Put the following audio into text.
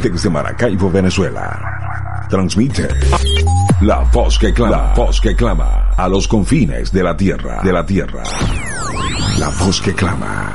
desde Maracaibo, Venezuela. Transmite La Voz que Clama, La Voz que Clama, a los confines de la tierra, La Voz que Clama.